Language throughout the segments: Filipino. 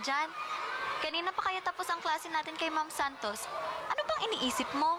dyan. Kanina pa kaya tapos ang klase natin kay Ma'am Santos. Ano bang iniisip mo?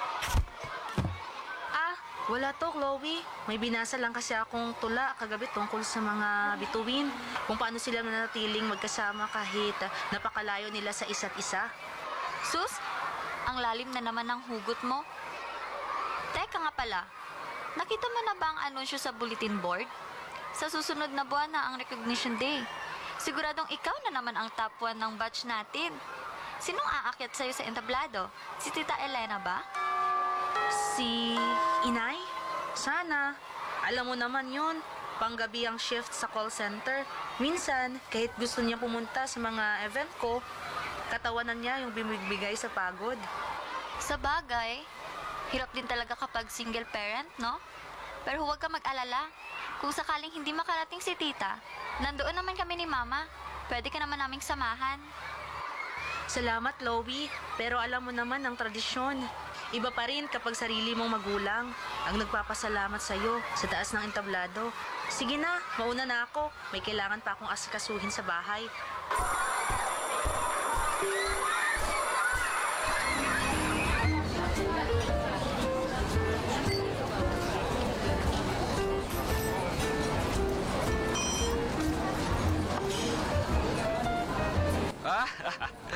Wala to, Chloe. May binasa lang kasi akong tula kagabi tungkol sa mga bituin. Kung paano sila manatiling magkasama kahit napakalayo nila sa isa't isa. Sus, ang lalim na naman ng hugot mo. Teka nga pala, nakita mo na ba ang anunsyo sa bulletin board? Sa susunod na buwan na ang recognition day. Siguradong ikaw na naman ang top 1 ng batch natin. Sinong aakyat sa'yo sa entablado? Si Tita Elena ba? Si Inay? Sana. Alam mo naman yun, panggabi ang shift sa call center. Minsan, kahit gusto niya pumunta sa mga event ko, katawanan niya yung bimigbigay sa pagod. Sa bagay, hirap din talaga kapag single parent, no? Pero huwag ka mag-alala. Kung sakaling hindi makarating si tita, nandoon naman kami ni mama. Pwede ka naman naming samahan. Salamat, Chloe. Pero alam mo naman ang tradisyon. Iba pa rin kapag sarili mong magulang ang nagpapasalamat sa'yo sa taas ng entablado. Sige na, mauna na ako. May kailangan pa akong asikasuhin sa bahay.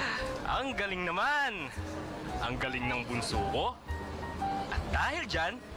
Ang galing naman! Ang galing ng bunso ko. At dahil dyan,